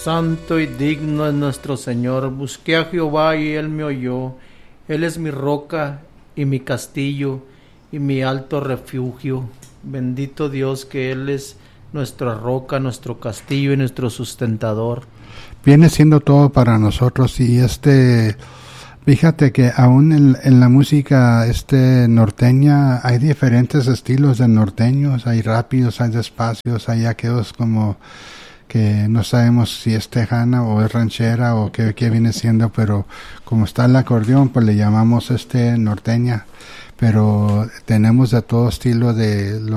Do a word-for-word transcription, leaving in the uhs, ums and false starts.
Santo y digno es nuestro Señor. Busqué a Jehová y Él me oyó. Él es mi roca y mi castillo y mi alto refugio. Bendito Dios que Él es nuestra roca, nuestro castillo y nuestro sustentador. Viene siendo todo para nosotros. Y este, fíjate que aún en, en la música este norteña hay diferentes estilos de norteños. Hay rápidos, hay despacios, hay aquellos como que no sabemos si es tejana o es ranchera o qué, qué viene siendo, pero como está el acordeón, pues le llamamos este norteña. Pero tenemos de todo estilo de